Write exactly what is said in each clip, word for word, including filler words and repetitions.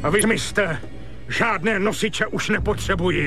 A vy zmizte. Žádné nosiče už nepotřebuji.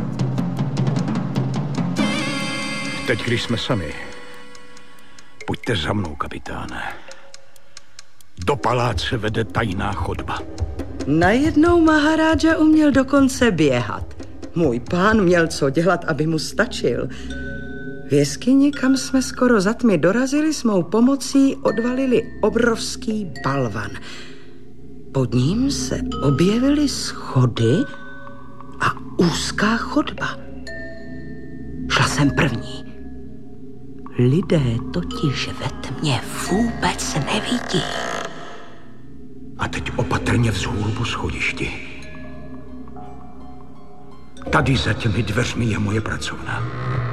Teď, když jsme sami, pojďte za mnou, kapitáne. Do paláce vede tajná chodba. Najednou Maharaja uměl dokonce běhat. Můj pán měl co dělat, aby mu stačil. V jeskyni, kam jsme skoro za tmy dorazili, s mou pomocí odvalili obrovský balvan. Pod ním se objevily schody a úzká chodba. Šla jsem první. Lidé totiž ve tmě vůbec nevidí. A teď opatrně vzhůru po schodišti. Tady za těmi dveřmi je moje pracovna.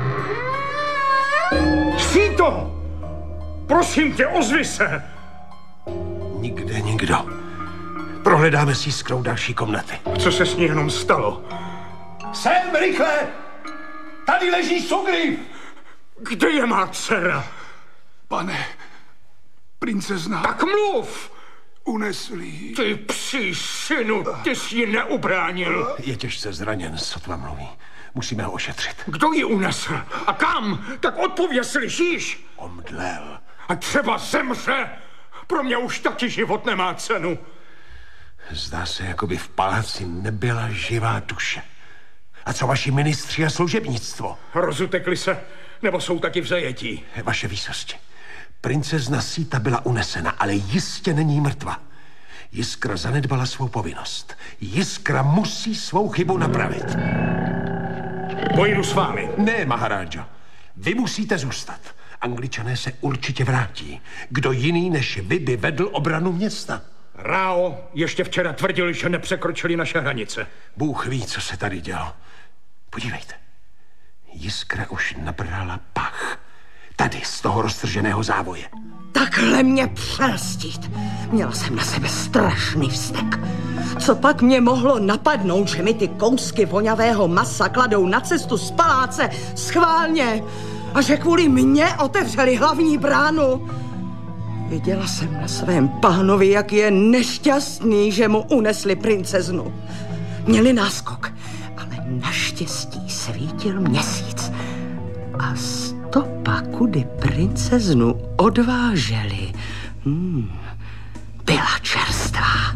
Síto! Prosím tě, ozvi se! Nikde nikdo. Prohledáme s Jiskrou další komnaty. Co se s ní jenom stalo? Sem, rychle! Tady leží Sugriv! Kde je má dcera? Pane, princezna... Tak mluv! Unesli ji. Ty psí synu, ty jsi ji neubránil. Je těžce zraněn, sotva mluví. Musíme ho ošetřit. Kdo ji unesl? A kam? Tak odpověz, slyšíš? Omdlel. A třeba zemře. Pro mě už taky život nemá cenu. Zdá se, jako by v paláci nebyla živá duše. A co vaši ministři a služebnictvo? Rozutekli se, nebo jsou taky v zajetí? Vaše výsosti, princezna Sita byla unesena, ale jistě není mrtva. Jiskra zanedbala svou povinnost. Jiskra musí svou chybu napravit. Pojdu s vámi. Ne, Maharaja. Vy musíte zůstat. Angličané se určitě vrátí. Kdo jiný než vy by vedl obranu města? Rao ještě včera tvrdil, že nepřekročili naše hranice. Bůh ví, co se tady dělo. Podívejte. Jiskra už nabrala pach. Tady, z toho roztrženého závoje. Takhle mě přelstít. Měla jsem na sebe strašný vztek. Co pak mě mohlo napadnout, že mi ty kousky vonavého masa kladou na cestu z paláce schválně a že kvůli mně otevřeli hlavní bránu? Viděla jsem na svém pánovi, jak je nešťastný, že mu unesli princeznu. Měli náskok, ale naštěstí svítil měsíc a stopa, kudy princeznu odváželi, hmm, byla čerstvá.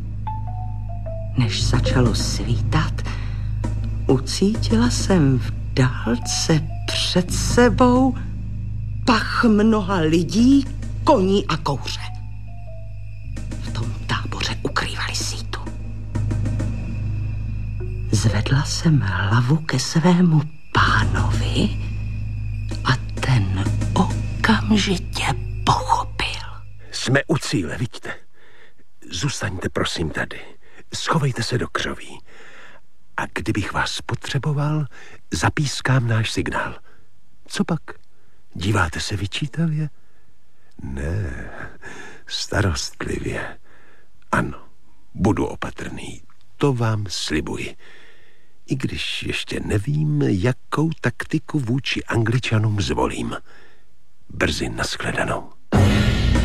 Než začalo svítat, ucítila jsem v dálce před sebou pach mnoha lidí, koní a kouře. V tom táboře ukrývali Sítu. Zvedla jsem hlavu ke svému pánovi a ten okamžitě pochopil. Jsme u cíle, vidíte? Zůstaňte prosím tady. Schovejte se do křoví. A kdybych vás potřeboval, zapískám náš signál. Co pak? Díváte se vyčítavě? Ne, starostlivě. Ano, budu opatrný, to vám slibuji. I když ještě nevím, jakou taktiku vůči Angličanům zvolím. Brzy nashledanou.